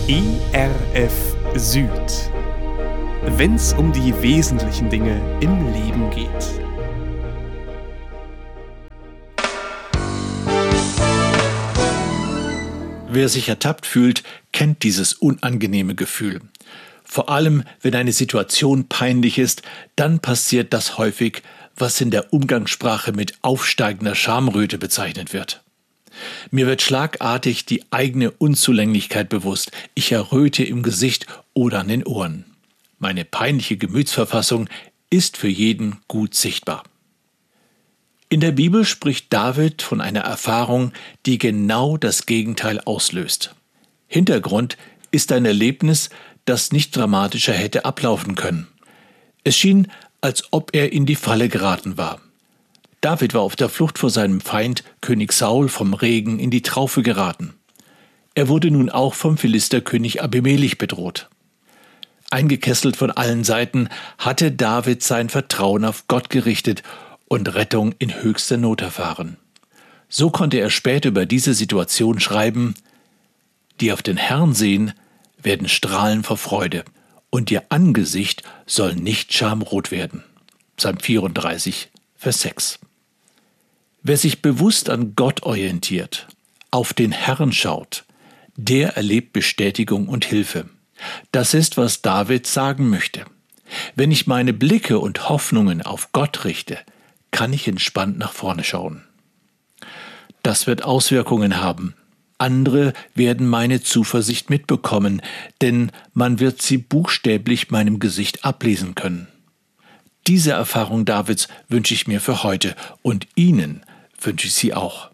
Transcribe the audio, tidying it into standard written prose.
ERF Süd. Wenn's um die wesentlichen Dinge im Leben geht. Wer sich ertappt fühlt, kennt dieses unangenehme Gefühl. Vor allem, wenn eine Situation peinlich ist, dann passiert das häufig, was in der Umgangssprache mit aufsteigender Schamröte bezeichnet wird. Mir wird schlagartig die eigene Unzulänglichkeit bewusst. Ich erröte im Gesicht oder an den Ohren. Meine peinliche Gemütsverfassung ist für jeden gut sichtbar. In der Bibel spricht David von einer Erfahrung, die genau das Gegenteil auslöst. Hintergrund ist ein Erlebnis, das nicht dramatischer hätte ablaufen können. Es schien, als ob er in die Falle geraten war. David war auf der Flucht vor seinem Feind, König Saul, vom Regen in die Traufe geraten. Er wurde nun auch vom Philisterkönig Abimelech bedroht. Eingekesselt von allen Seiten hatte David sein Vertrauen auf Gott gerichtet und Rettung in höchster Not erfahren. So konnte er später über diese Situation schreiben: Die auf den Herrn sehen, werden strahlen vor Freude, und ihr Angesicht soll nicht schamrot werden. Psalm 34, Vers 6. Wer sich bewusst an Gott orientiert, auf den Herrn schaut, der erlebt Bestätigung und Hilfe. Das ist, was David sagen möchte. Wenn ich meine Blicke und Hoffnungen auf Gott richte, kann ich entspannt nach vorne schauen. Das wird Auswirkungen haben. Andere werden meine Zuversicht mitbekommen, denn man wird sie buchstäblich meinem Gesicht ablesen können. Diese Erfahrung Davids wünsche ich mir für heute und Ihnen wünsche ich sie auch.